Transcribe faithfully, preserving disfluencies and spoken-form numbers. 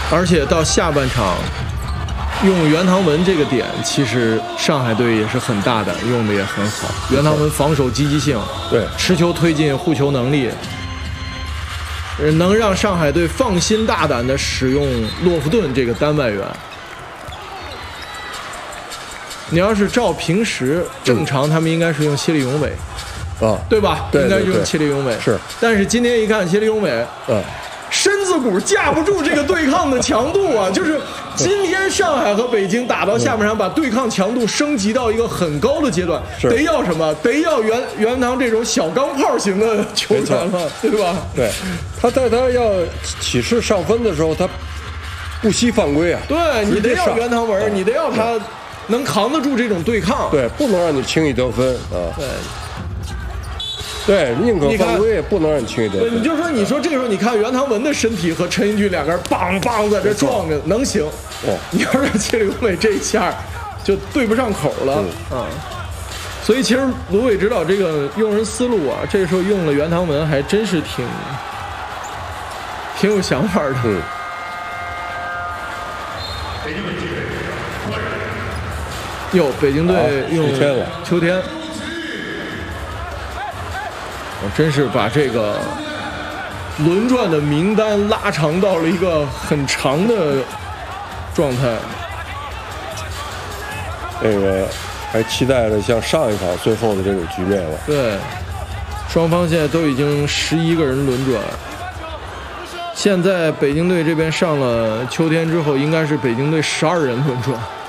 而且到下半场用袁唐文这个点，其实上海队也是很大胆，用的也很好。袁唐文防守积极性， 对， 持球推进、护球能力，能让上海队放心大胆地使用洛夫顿这个单外援。你要是照平时正常，他们应该是用谢立永伟， 啊， 对吧？ 对对对， 应该用谢立永伟是。 但是今天一看，谢立永伟， 嗯。 身子骨架不住这个对抗的强度啊！就是今天上海和北京打到下半场，把对抗强度升级到一个很高的阶段，得要什么？得要袁袁唐这种小钢炮型的球员了，对吧？ 对，他在他要起势上分的时候，他不惜犯规啊！ 对，你得要袁唐文，你得要他能扛得住这种对抗， 对，不能让你轻易得分啊！ 对。 对，宁可犯规也不能让你轻易得分。 你就说，你说这个时候，你看袁唐文的身体和陈英俊两个人梆梆在这撞着，能行？哦，你要让谢立永伟这一下，就对不上口了啊。所以其实卢伟指导这个用人思路啊，这个时候用了袁唐文，还真是挺挺有想法的。 嗯。 哟，北京队用秋天了， 秋天。我真是把这个轮转的名单拉长到了一个很长的状态。 这个还期待着像上一场最后的这种局面了。 对，双方现在都已经十一个人轮转。现在北京队这边上了秋天之后，应该是北京队十二人轮转。